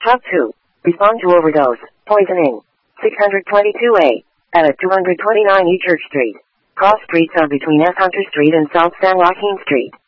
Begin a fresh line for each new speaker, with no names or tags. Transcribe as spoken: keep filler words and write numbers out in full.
Top two. Respond to overdose, poisoning. six twenty-two A. At two twenty-nine E Church Street. Cross streets are between S. Hunter Street and South San Joaquin Street.